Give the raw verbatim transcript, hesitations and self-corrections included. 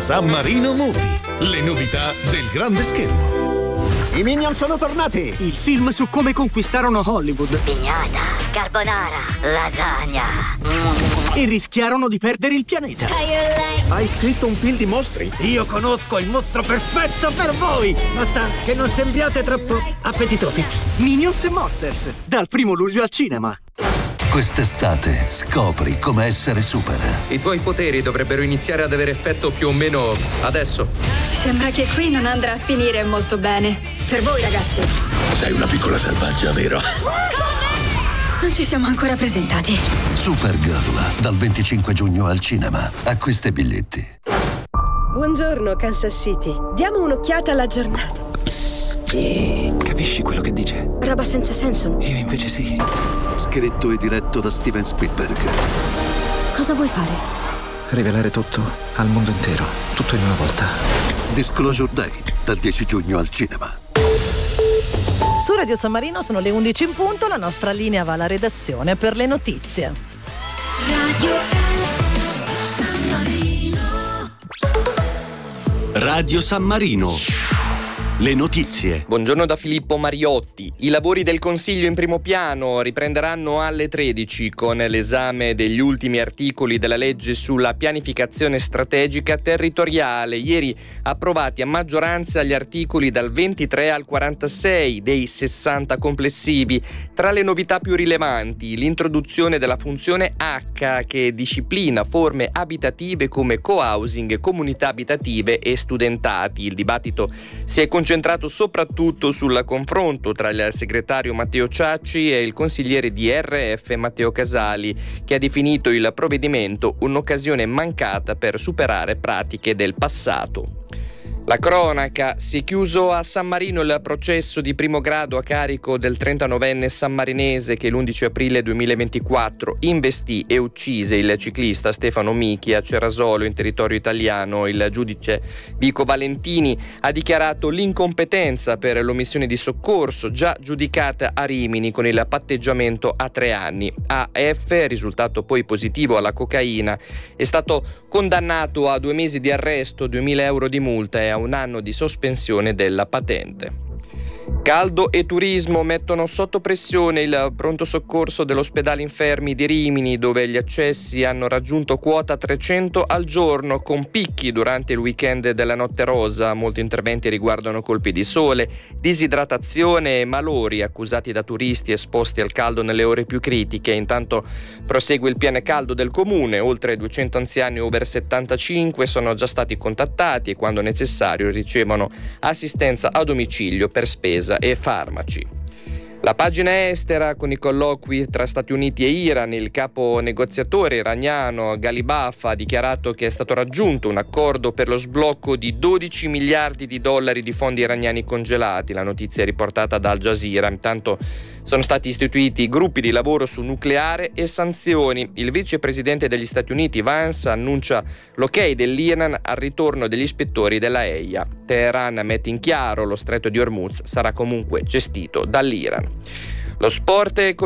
San Marino Movie, le novità del grande schermo. I Minion sono tornati! Il film su come conquistarono Hollywood. Pignata, carbonara, lasagna. E rischiarono di perdere il pianeta. Hai scritto un film di mostri? Io conosco il mostro perfetto per voi! Basta che non sembriate troppo appetitosi. Minions e Monsters, dal primo luglio al cinema. Quest'estate scopri come essere super. I tuoi poteri dovrebbero iniziare ad avere effetto più o meno adesso. Sembra che qui non andrà a finire molto bene. Per voi, ragazzi. Sei una piccola selvaggia, vero? Non ci siamo ancora presentati. Supergirl, dal venticinque giugno al cinema. Acquista i biglietti. Buongiorno, Kansas City. Diamo un'occhiata alla giornata. Capisci quello che dice? Roba senza senso. Io invece sì. Scritto e diretto da Steven Spielberg. Cosa vuoi fare? Rivelare tutto al mondo intero, tutto in una volta. Disclosure Day, dal dieci giugno al cinema. Su Radio San Marino sono le undici in punto, la nostra linea va alla redazione per le notizie. Radio San Marino. Radio San Marino. Le notizie. Buongiorno da Filippo Mariotti. I lavori del Consiglio in primo piano riprenderanno alle tredici con l'esame degli ultimi articoli della legge sulla pianificazione strategica territoriale. Ieri approvati a maggioranza gli articoli dal ventitré al quarantasei dei sessanta complessivi. Tra le novità più rilevanti, l'introduzione della funzione H che disciplina forme abitative come co-housing, comunità abitative e studentati. Il dibattito si è concentrato soprattutto sul confronto tra il segretario Matteo Ciacci e il consigliere di R F Matteo Casali, che ha definito il provvedimento un'occasione mancata per superare pratiche del passato. La cronaca: si è chiuso a San Marino il processo di primo grado a carico del trentanovenne sammarinese che l'undici aprile duemilaventiquattro investì e uccise il ciclista Stefano Michi a Cerasolo in territorio italiano. Il giudice Vico Valentini ha dichiarato l'incompetenza per l'omissione di soccorso già giudicata a Rimini con il patteggiamento a tre anni. A F, risultato poi positivo alla cocaina, è stato condannato a due mesi di arresto, duemila euro di multa e a un anno di sospensione della patente. Caldo e turismo mettono sotto pressione il pronto soccorso dell'ospedale infermi di Rimini, dove gli accessi hanno raggiunto quota trecento al giorno, con picchi durante il weekend della Notte Rosa. Molti interventi riguardano colpi di sole, disidratazione e malori accusati da turisti esposti al caldo nelle ore più critiche. Intanto prosegue il piano caldo del comune. Oltre duecento anziani over settantacinque sono già stati contattati e quando necessario ricevono assistenza a domicilio per spesa e farmaci. La pagina estera con i colloqui tra Stati Uniti e Iran. Il capo negoziatore iraniano Ghalibaf ha dichiarato che è stato raggiunto un accordo per lo sblocco di dodici miliardi di dollari di fondi iraniani congelati. La notizia è riportata da Al Jazeera. Intanto sono stati istituiti gruppi di lavoro su nucleare e sanzioni. Il vicepresidente degli Stati Uniti Vance annuncia l'ok dell'Iran al ritorno degli ispettori della E I A. Teheran mette in chiaro lo stretto di Hormuz sarà comunque gestito dall'Iran. Lo sport è